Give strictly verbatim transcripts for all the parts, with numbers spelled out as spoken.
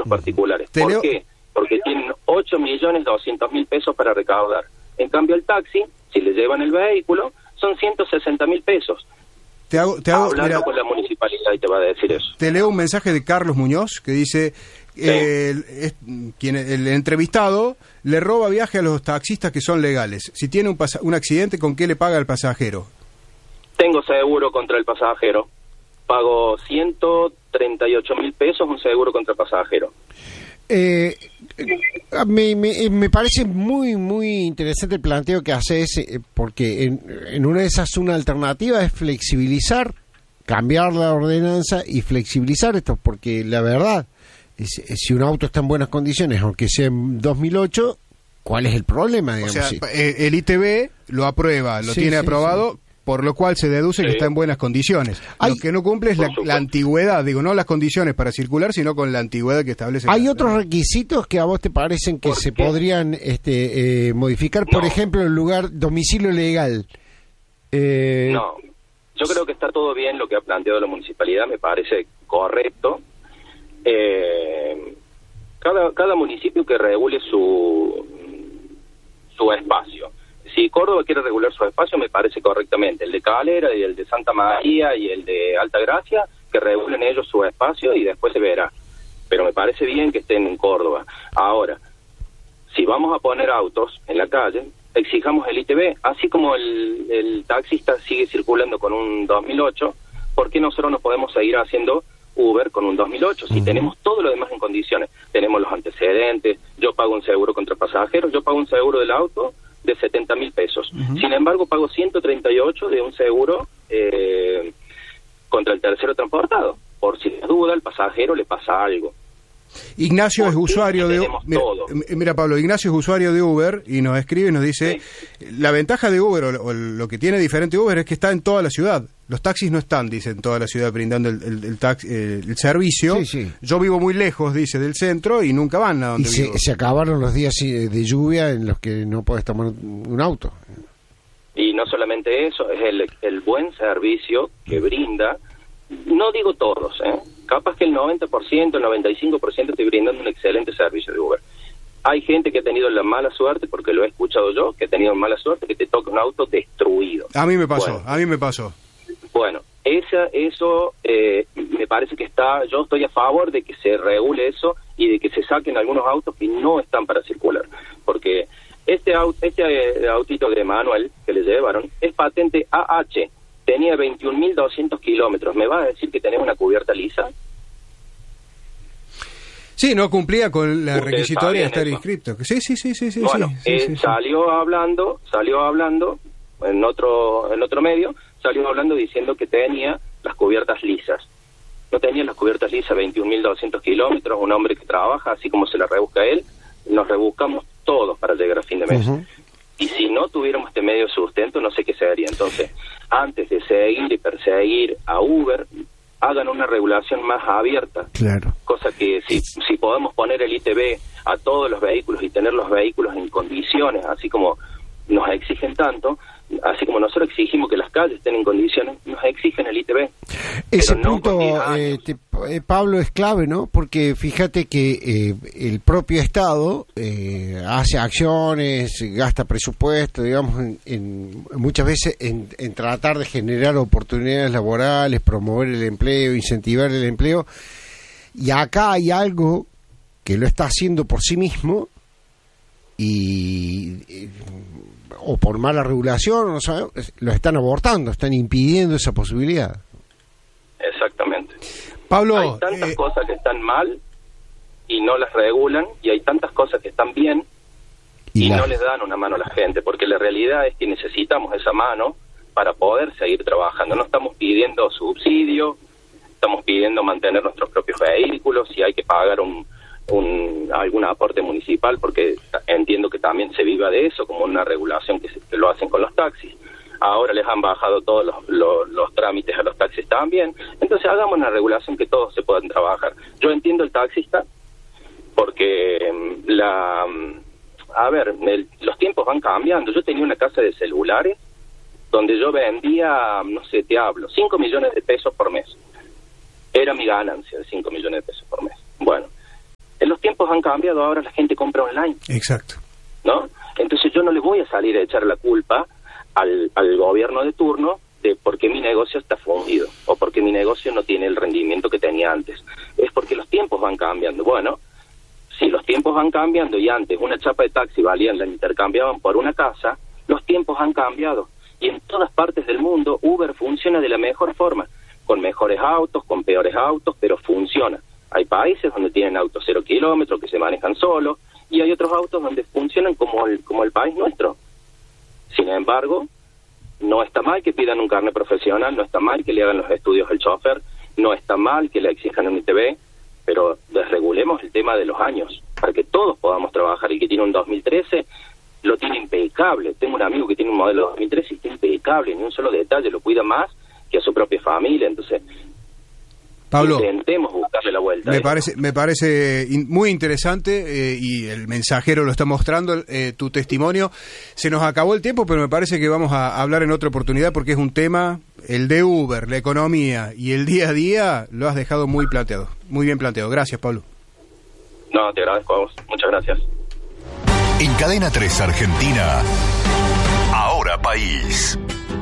particulares. ¿Por leo... qué? Porque tienen ocho millones doscientos mil pesos para recaudar. En cambio el taxi, si le llevan el vehículo, son ciento sesenta mil pesos. Te hago, te hago, Hablando mira, con la municipalidad y te va a decir eso. Te leo un mensaje de Carlos Muñoz que dice, Sí. eh, el, es, quien, el entrevistado le roba viaje a los taxistas que son legales. Si tiene un, un accidente, ¿con qué le paga el pasajero? Tengo seguro contra el pasajero. Pago ciento treinta y ocho mil pesos un seguro contra el pasajero. Eh, me, me, me parece muy muy interesante el planteo que haces, eh, porque en, en una de esas una alternativa es flexibilizar, cambiar la ordenanza y flexibilizar esto, porque la verdad es, es, si un auto está en buenas condiciones, aunque sea en dos mil ocho, ¿cuál es el problema? Digamos, o sea, sí. el I T B lo aprueba, lo Sí, tiene sí, aprobado, sí. por lo cual se deduce que Sí. está en buenas condiciones. Hay- Lo que no cumple es la, Por supuesto. la antigüedad, digo, no las condiciones para circular, sino con la antigüedad que establece. ¿Hay la- otros requisitos que a vos te parecen que ¿Por se qué? podrían este, eh, modificar? Por No. ejemplo, el lugar, domicilio legal. Eh, No, yo creo que está todo bien lo que ha planteado la municipalidad, me parece correcto. Eh, cada, cada municipio que regule su, su espacio. Si Córdoba quiere regular su espacio, me parece correctamente. El de Calera y el de Santa María y el de Altagracia, que regulen ellos su espacio y después se verá. Pero me parece bien que estén en Córdoba. Ahora, si vamos a poner autos en la calle, exijamos el I T B, así como el, el taxista sigue circulando con un dos mil ocho, ¿por qué nosotros no podemos seguir haciendo Uber con un dos mil ocho? Si Uh-huh. tenemos todo lo demás en condiciones, tenemos los antecedentes, yo pago un seguro contra pasajeros, yo pago un seguro del auto de setenta mil pesos. Uh-huh. Sin embargo, pago ciento treinta y ocho de un seguro eh, contra el tercero transportado. Por si las duda, al pasajero le pasa algo. Ignacio es Porque usuario de tenemos mira, todo. eh, mira Pablo, Ignacio es usuario de Uber y nos escribe y nos dice, la ventaja de Uber o, o lo que tiene diferente Uber es que está en toda la ciudad. Los taxis no están, dice, en toda la ciudad brindando el, el, el, taxi, eh, el servicio. Sí, sí. Yo vivo muy lejos, dice, del centro y nunca van a y donde se, vivo. se acabaron los días eh, de lluvia en los que no podés tomar un auto. Y no solamente eso, es el, el buen servicio que brinda, no digo todos, ¿eh? Capaz que el noventa por ciento, el noventa y cinco por ciento estoy brindando un excelente servicio de Uber. Hay gente que ha tenido la mala suerte, porque lo he escuchado yo, que ha tenido mala suerte que te toca un auto destruido. A mí me pasó, Bueno. a mí me pasó. Bueno, esa, eso eh, me parece que está, yo estoy a favor de que se regule eso y de que se saquen algunos autos que no están para circular, porque este auto, este eh, autito de Manuel que le llevaron es patente A H, tenía veintiún mil doscientos kilómetros, ¿me vas a decir que tenés una cubierta lisa? Sí, no cumplía con la Ustedes requisitoria de sabían estar eso. inscripto. Sí, sí, sí, sí, sí. Bueno, sí, eh, sí, sí. salió hablando, salió hablando en otro en otro medio, salió hablando diciendo que tenía las cubiertas lisas. No tenía las cubiertas lisas, veintiún mil doscientos kilómetros, un hombre que trabaja, así como se la rebusca él, nos rebuscamos todos para llegar a fin de mes. Uh-huh. Y si no tuviéramos este medio de sustento, no sé qué sería. Entonces, antes de seguir y perseguir a Uber, hagan una regulación más abierta. Claro. Cosa que si, si podemos poner el I T B a todos los vehículos y tener los vehículos en condiciones, así como nos exigen tanto, así como nosotros exigimos que las calles estén en condiciones, nos exigen el I T B. Ese Pero no punto, con diez eh, años. te- eh, Pablo, es clave, ¿no? Porque fíjate que eh, el propio Estado eh, hace acciones, gasta presupuesto, digamos, en, en- muchas veces en, en tratar de generar oportunidades laborales, promover el empleo, incentivar el empleo. Y acá hay algo que lo está haciendo por sí mismo y... y o por mala regulación, no sabemos, lo están abortando, están impidiendo esa posibilidad. Exactamente. Pablo, Hay tantas eh, cosas que están mal y no las regulan, y hay tantas cosas que están bien Y y la- no les dan una mano a la gente, porque la realidad es que necesitamos esa mano para poder seguir trabajando. No estamos pidiendo subsidio, estamos pidiendo mantener nuestros propios vehículos, si hay que pagar un, un algún aporte municipal, porque entiendo que también se viva de eso, como una regulación que, se, que lo hacen con los taxis. Ahora les han bajado todos los, los, los trámites a los taxis también. Entonces hagamos una regulación que todos se puedan trabajar. Yo entiendo el taxista, porque mm, la... A ver, el, los tiempos van cambiando. Yo tenía una casa de celulares donde yo vendía, no sé, te hablo, cinco millones de pesos por mes. Era mi ganancia de cinco millones de pesos por mes. Bueno, tiempos han cambiado, ahora la gente compra online. Exacto. ¿No? Entonces yo no le voy a salir a echar la culpa al, al gobierno de turno de por qué mi negocio está fundido o porque mi negocio no tiene el rendimiento que tenía antes. Es porque los tiempos van cambiando. Bueno, si los tiempos van cambiando y antes una chapa de taxi valían, la intercambiaban por una casa, los tiempos han cambiado. Y en todas partes del mundo Uber funciona de la mejor forma, con mejores autos, con peores autos, pero funciona. Hay países donde tienen autos cero kilómetros que se manejan solos y hay otros autos donde funcionan como el, como el país nuestro. Sin embargo, no está mal que pidan un carnet profesional, no está mal que le hagan los estudios al chofer, no está mal que le exijan un I T B, pero desregulemos el tema de los años, para que todos podamos trabajar. Y que tiene un dos mil trece, lo tiene impecable. Tengo un amigo que tiene un modelo dos mil trece y está impecable, ni un solo detalle, lo cuida más que a su propia familia. Entonces, Pablo, intentemos buscarle la vuelta. Me parece, me parece in, muy interesante eh, y el mensajero lo está mostrando, eh, tu testimonio. Se nos acabó el tiempo, pero me parece que vamos a hablar en otra oportunidad porque es un tema, el de Uber, la economía y el día a día, lo has dejado muy planteado, muy bien planteado. Gracias, Pablo. No, te agradezco a vos. Muchas gracias. En Cadena tres Argentina, Ahora País.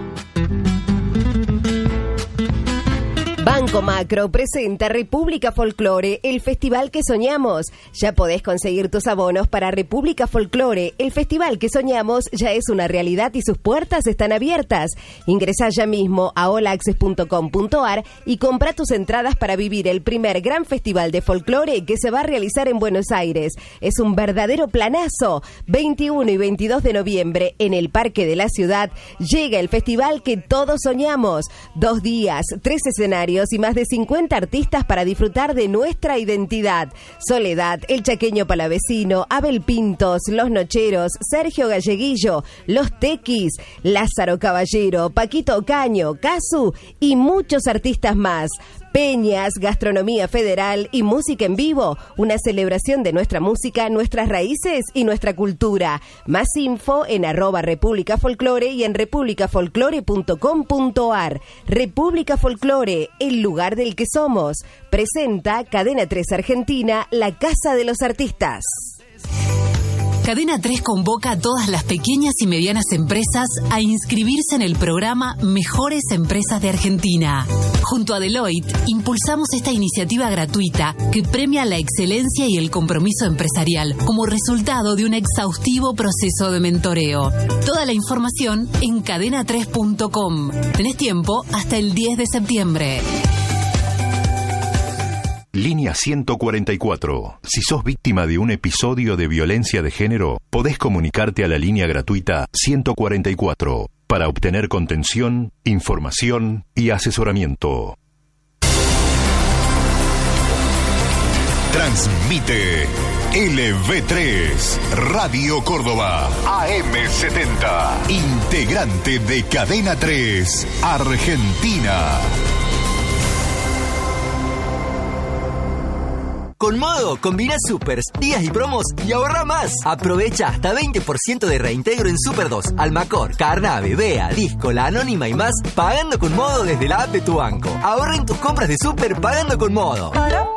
Banco Macro presenta República Folklore, el festival que soñamos. Ya podés conseguir tus abonos para República Folklore. El festival que soñamos ya es una realidad y sus puertas están abiertas. Ingresá ya mismo a all access punto com punto a r y compra tus entradas para vivir el primer gran festival de folclore que se va a realizar en Buenos Aires. Es un verdadero planazo. veintiuno y veintidós de noviembre en el Parque de la Ciudad llega el festival que todos soñamos. Dos días, tres escenarios y más de cincuenta artistas para disfrutar de nuestra identidad. Soledad, El Chaqueño Palavecino, Abel Pintos, Los Nocheros, Sergio Galleguillo, Los Tequis, Lázaro Caballero, Paquito Ocaño, Casu y muchos artistas más. Peñas, gastronomía federal y música en vivo. Una celebración de nuestra música, nuestras raíces y nuestra cultura. Más info en arroba República Folklore y en república folklore punto com punto a r. República Folklore, el lugar del que somos. Presenta Cadena tres Argentina, la casa de los artistas. Cadena tres convoca a todas las pequeñas y medianas empresas a inscribirse en el programa Mejores Empresas de Argentina. Junto a Deloitte, impulsamos esta iniciativa gratuita que premia la excelencia y el compromiso empresarial como resultado de un exhaustivo proceso de mentoreo. Toda la información en cadena tres punto com. Tenés tiempo hasta el diez de septiembre. Línea ciento cuarenta y cuatro. Si sos víctima de un episodio de violencia de género, podés comunicarte a la línea gratuita ciento cuarenta y cuatro para obtener contención, información y asesoramiento. Transmite L V tres, Radio Córdoba, A M setenta, integrante de Cadena tres, Argentina. Con Modo, combina supers, días y promos y ahorra más. Aprovecha hasta veinte por ciento de reintegro en Super dos, Almacor, Carnave, Bea, Disco, La Anónima y más, pagando con Modo desde la app de tu banco. Ahorra en tus compras de Super pagando con Modo.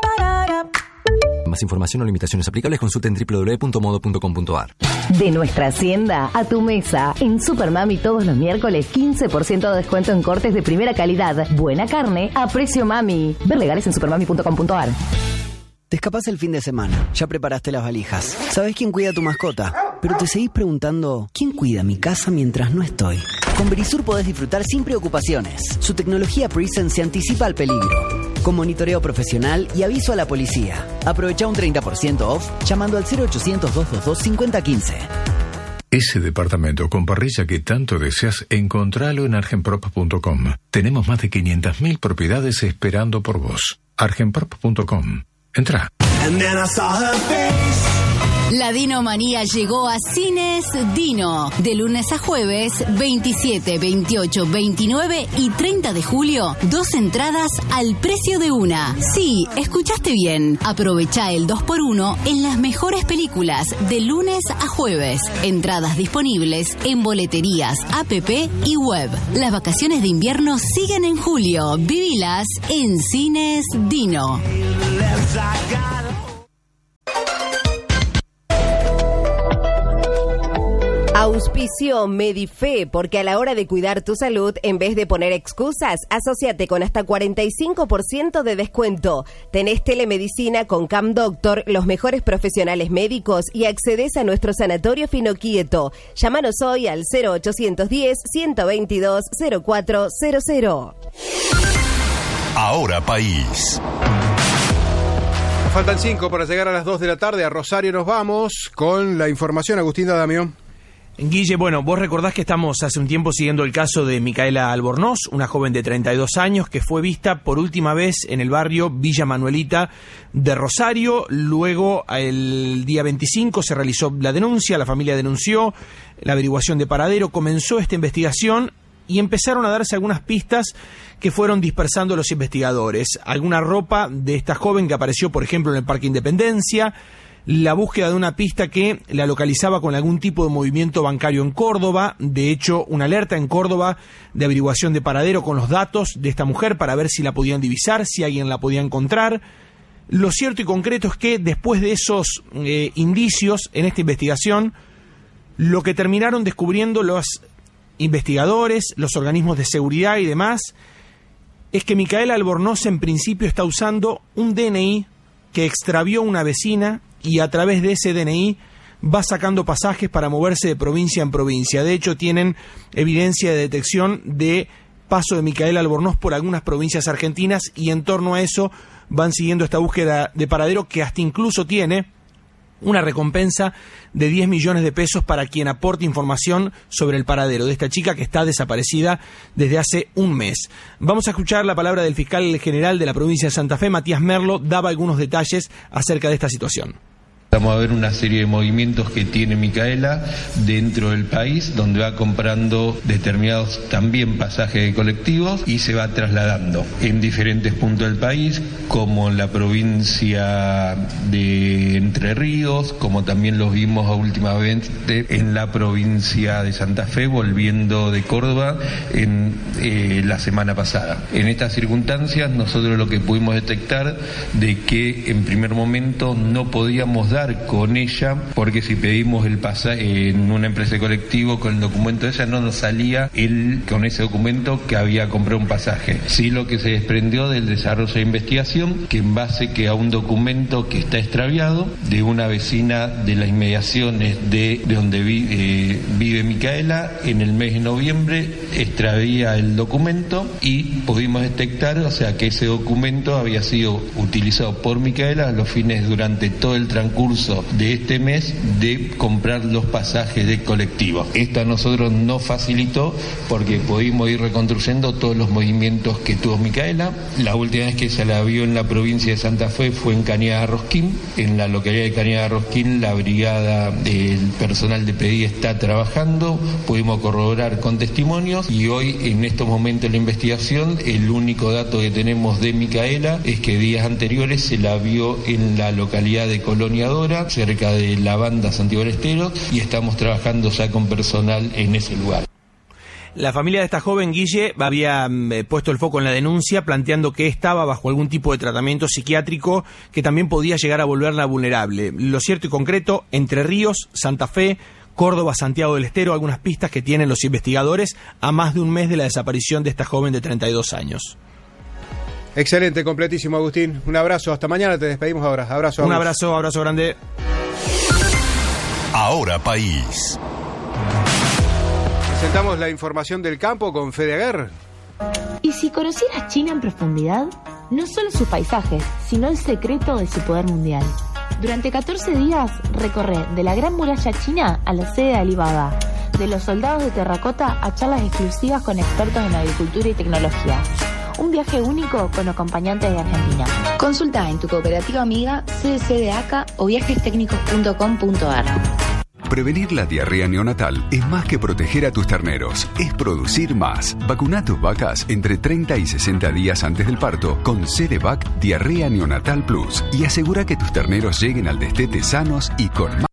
Más información o limitaciones aplicables consulta en doble u doble u doble u punto modo punto com punto a r. De nuestra hacienda a tu mesa. En Supermami todos los miércoles quince por ciento de descuento en cortes de primera calidad. Buena carne a precio mami. Ver legales en supermami punto com punto a r. Te escapás el fin de semana, ya preparaste las valijas, sabés quién cuida a tu mascota, pero te seguís preguntando, ¿quién cuida mi casa mientras no estoy? Con Verisur podés disfrutar sin preocupaciones. Su tecnología Presence se anticipa al peligro, con monitoreo profesional y aviso a la policía. Aprovecha un treinta por ciento off llamando al cero ochocientos, doscientos veintidós, cincuenta quince. Ese departamento con parrilla que tanto deseas, encontralo en argenprop punto com. Tenemos más de quinientas mil propiedades esperando por vos. argenprop punto com. Entra. La Dinomanía llegó a Cines Dino. De lunes a jueves, veintisiete, veintiocho, veintinueve y treinta de julio, dos entradas al precio de una. Sí, escuchaste bien. Aprovecha el dos por uno en las mejores películas de lunes a jueves. Entradas disponibles en boleterías, app y web. Las vacaciones de invierno siguen en julio. Vivilas en Cines Dino. Auspicio Medife, porque a la hora de cuidar tu salud, en vez de poner excusas, asóciate con hasta cuarenta y cinco por ciento de descuento. Tenés telemedicina con Cam Doctor, los mejores profesionales médicos y accedes a nuestro sanatorio Fino Quieto. Llámanos hoy al cero ochocientos diez, ciento veintidós, cero cuatro cero cero. Ahora País. Faltan cinco para llegar a las dos de la tarde. A Rosario nos vamos con la información. Agustín D'Adamio. Guille, bueno, vos recordás que estamos hace un tiempo siguiendo el caso de Micaela Albornoz, una joven de treinta y dos años que fue vista por última vez en el barrio Villa Manuelita de Rosario. Luego, el día veinticinco, se realizó la denuncia, la familia denunció la averiguación de paradero, comenzó esta investigación y empezaron a darse algunas pistas que fueron dispersando los investigadores. Alguna ropa de esta joven que apareció, por ejemplo, en el Parque Independencia, la búsqueda de una pista que la localizaba con algún tipo de movimiento bancario en Córdoba, de hecho una alerta en Córdoba de averiguación de paradero con los datos de esta mujer para ver si la podían divisar, si alguien la podía encontrar. Lo cierto y concreto es que después de esos eh, indicios en esta investigación, lo que terminaron descubriendo los investigadores, los organismos de seguridad y demás, es que Micaela Albornoz en principio está usando un D N I que extravió una vecina y a través de ese D N I va sacando pasajes para moverse de provincia en provincia. De hecho, tienen evidencia de detección de paso de Micaela Albornoz por algunas provincias argentinas y en torno a eso van siguiendo esta búsqueda de paradero que hasta incluso tiene una recompensa de diez millones de pesos para quien aporte información sobre el paradero de esta chica que está desaparecida desde hace un mes. Vamos a escuchar la palabra del fiscal general de la provincia de Santa Fe, Matías Merlo, daba algunos detalles acerca de esta situación. Vamos a ver una serie de movimientos que tiene Micaela dentro del país, donde va comprando determinados también pasajes de colectivos y se va trasladando en diferentes puntos del país, como en la provincia de Entre Ríos, como también los vimos últimamente en la provincia de Santa Fe, volviendo de Córdoba en eh, la semana pasada. En estas circunstancias, nosotros lo que pudimos detectar de que en primer momento no podíamos dar con ella, porque si pedimos el pasaje en una empresa de colectivo con el documento de ella, no nos salía el con ese documento que había comprado un pasaje. Sí, lo que se desprendió del desarrollo de investigación, que en base que a un documento que está extraviado de una vecina de las inmediaciones de, de donde vi, eh, vive Micaela, en el mes de noviembre extraía el documento y pudimos detectar, o sea, que ese documento había sido utilizado por Micaela a los fines durante todo el transcurso de este mes de comprar los pasajes de colectivo. Esto a nosotros nos facilitó porque pudimos ir reconstruyendo todos los movimientos que tuvo Micaela. La última vez que se la vio en la provincia de Santa Fe fue en Cañada Rosquín. En la localidad de Cañada Rosquín la brigada del personal de P D I está trabajando, pudimos corroborar con testimonios y hoy en estos momentos de la investigación el único dato que tenemos de Micaela es que días anteriores se la vio en la localidad de Colonia Dora, cerca de la banda Santiago del Estero, y estamos trabajando ya con personal en ese lugar. La familia de esta joven, Guille, había eh, puesto el foco en la denuncia, planteando que estaba bajo algún tipo de tratamiento psiquiátrico que también podía llegar a volverla vulnerable. Lo cierto y concreto, Entre Ríos, Santa Fe, Córdoba, Santiago del Estero, algunas pistas que tienen los investigadores a más de un mes de la desaparición de esta joven de treinta y dos años. Excelente, completísimo, Agustín. Un abrazo, hasta mañana, te despedimos ahora. Abrazo. Un abrazo, abrazo grande. Ahora País. Presentamos la información del campo con Fede Aguer. ¿Y si conocieras China en profundidad? No solo sus paisajes, sino el secreto de su poder mundial. Durante catorce días recorre de la Gran Muralla China a la sede de Alibaba, de los soldados de terracota a charlas exclusivas con expertos en agricultura y tecnología. Un viaje único con acompañantes de Argentina. Consulta en tu cooperativa amiga C D C de A C A o viajes técnicos punto com punto a r. Prevenir la diarrea neonatal es más que proteger a tus terneros, es producir más. Vacuna a tus vacas entre treinta y sesenta días antes del parto con C D V A C Diarrea Neonatal Plus y asegura que tus terneros lleguen al destete sanos y con más